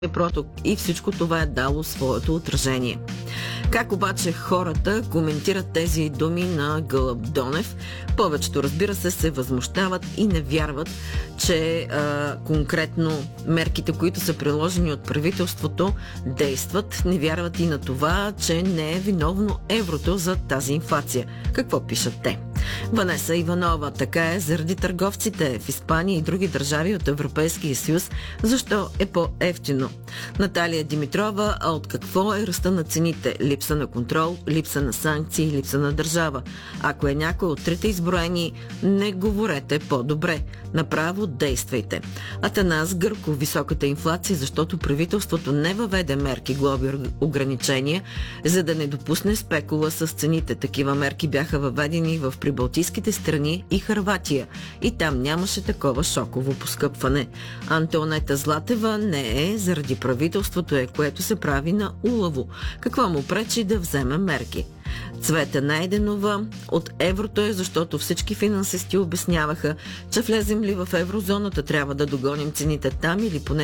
проток и всичко това е дало своето отражение. Как обаче хората коментират тези думи на Гълъб Донев? Повечето, разбира се възмущават и не вярват, че конкретно мерките, които са приложени от правителството, действат. Не вярват и на това, че не е виновно еврото за тази инфлация. Какво пишат те? Ванеса Иванова: така е заради търговците в Испания и други държави от Европейския съюз. Защо е по-евтино? Наталия Димитрова: а от какво е ръста на цените? Липса на контрол, липса на санкции, липса на държава. Ако е някой от трите изброени, не говорете по-добре. Направо действайте. Атанас Гърков: високата инфлация, защото правителството не въведе мерки, глоби, ограничения, за да не допусне спекула с цените. Такива мерки бяха въведени в прибалтийските страни и Хърватия. И там нямаше такова шоково поскъпване. Антонета Златева: не е заради правителството е, което се прави на улаво. Какво му пречи да вземе мерки? Цвета Найденова: от еврото е, защото всички финансисти обясняваха, че влезем ли в еврозоната, трябва да догоним цените там или поне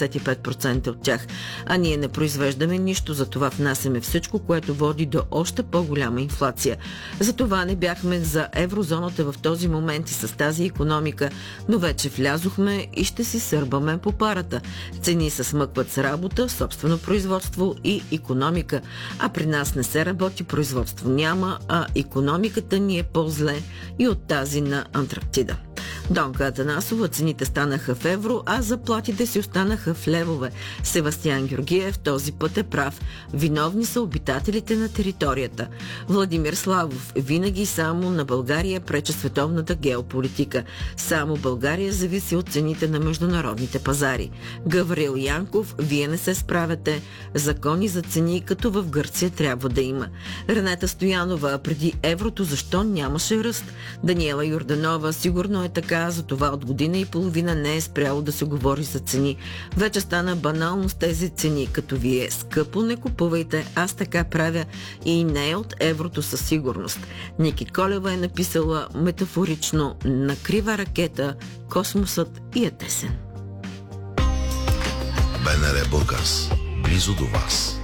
75% от тях. А ние не произвеждаме нищо, затова внасяме всичко, което води до още по-голяма инфлация. Затова не бяхме за еврозоната в този момент и с тази икономика, но вече влязохме и ще си сърбаме по парата. Цени се смъкват с работа, собствено производство и икономика, а при нас не се работи, производство няма, а икономиката ни е по-зле и от тази на Антарктида. Донка Атанасова: цените станаха в евро, а заплатите си останаха в левове. Севастиян Георгиев: този път е прав. Виновни са обитателите на територията. Владимир Славов: винаги само на България пречи световната геополитика. Само България зависи от цените на международните пазари. Гаврил Янков: вие не се справяте. Закони за цени като в Гърция трябва да има. Ренета Стоянова: преди еврото защо нямаше ръст? Даниела Йорданова: сигурно е така, затова от година и половина не е спряло да се говори за цени. Вече стана банално с тези цени. Като ви е скъпо, не купувайте. Аз така правя и не е от еврото със сигурност. Ники Колева е написала метафорично: на крива ракета, космосът и е тесен. БНР Бургас. Близо до вас.